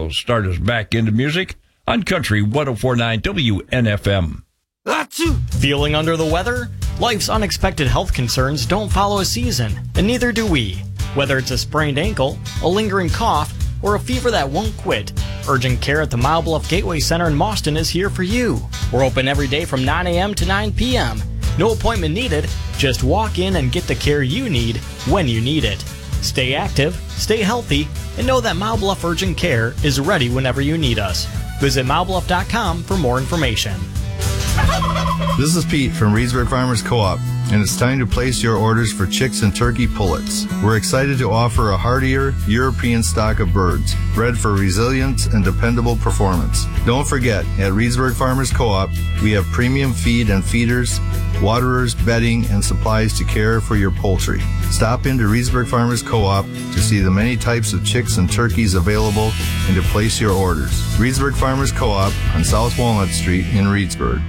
will start us back into music on Country 104.9 WNFM. Feeling under the weather? Life's unexpected health concerns don't follow a season, and neither do we. Whether it's a sprained ankle, a lingering cough, or a fever that won't quit, urgent care at the Mile Bluff Gateway Center in Mauston is here for you. We're open every day from 9 a.m. to 9 p.m. No appointment needed. Just walk in and get the care you need when you need it. Stay active, stay healthy, and know that Mile Bluff Urgent Care is ready whenever you need us. Visit milebluff.com for more information. This is Pete from Reedsburg Farmers Co-op, and it's time to place your orders for chicks and turkey pullets. We're excited to offer a hardier European stock of birds, bred for resilience and dependable performance. Don't forget, at Reedsburg Farmers Co-op, we have premium feed and feeders, waterers, bedding, and supplies to care for your poultry. Stop into Reedsburg Farmers Co-op to see the many types of chicks and turkeys available and to place your orders. Reedsburg Farmers Co-op on South Walnut Street in Reedsburg.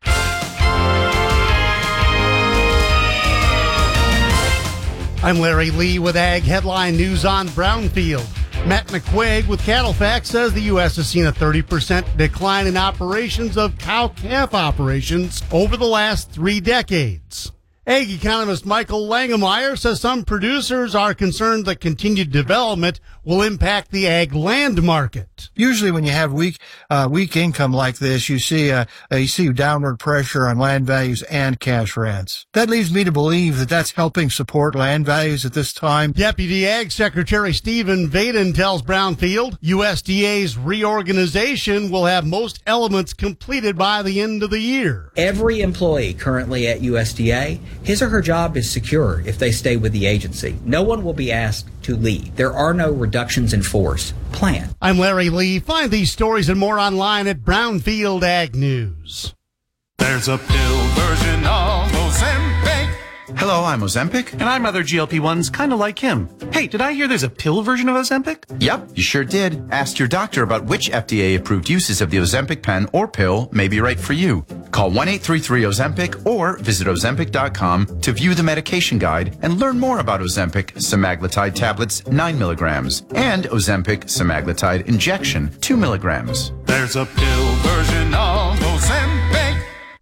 I'm Larry Lee with Ag Headline News on Brownfield. Matt McQuaig with CattleFax says the U.S. has seen a 30% decline in operations of cow-calf operations over the last 3 decades. Ag economist Michael Langemeyer says some producers are concerned that continued development will impact the ag land market. Usually when you have weak income like this, you see downward pressure on land values and cash rents. That leads me to believe that that's helping support land values at this time. Deputy Ag Secretary Stephen Vaden tells Brownfield USDA's reorganization will have most elements completed by the end of the year. Every employee currently at USDA, his or her job is secure if they stay with the agency. No one will be asked to leave. There are no reductions in force planned. I'm Larry Lee. Find these stories and more online at Brownfield Ag News. There's a pill version of Ozempic. Hello, I'm Ozempic. And I'm other GLP-1s kind of like him. Hey, did I hear there's a pill version of Ozempic? Yep, you sure did. Ask your doctor about which FDA-approved uses of the Ozempic pen or pill may be right for you. Call 1-833-OZEMPIC or visit Ozempic.com to view the medication guide and learn more about Ozempic semaglutide tablets 9 milligrams and Ozempic semaglutide injection 2 milligrams. There's a pill version of Ozempic.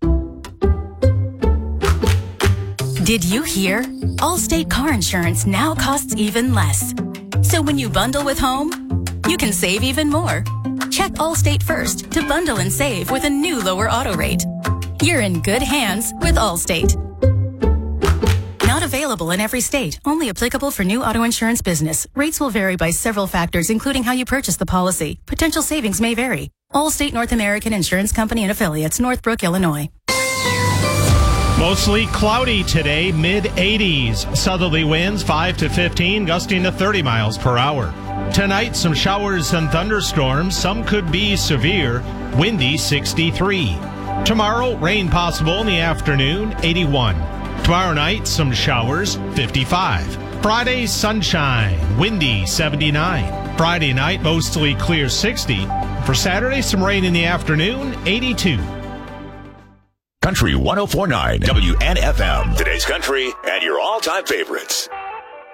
Did you hear? Allstate car insurance now costs even less. So when you bundle with home, you can save even more. Check Allstate first to bundle and save with a new lower auto rate. You're in good hands with Allstate. Not available in every state. Only applicable for new auto insurance business. Rates will vary by several factors, including how you purchase the policy. Potential savings may vary. Allstate North American Insurance Company and Affiliates, Northbrook, Illinois. Mostly cloudy today, mid-80s. Southerly winds 5 to 15, gusting to 30 miles per hour. Tonight, some showers and thunderstorms. Some could be severe. Windy 63. Tomorrow, rain possible in the afternoon, 81. Tomorrow night, some showers, 55. Friday, sunshine, windy 79. Friday night, mostly clear 60. For Saturday, some rain in the afternoon, 82. Country 104.9 WNFM. Today's country and your all-time favorites.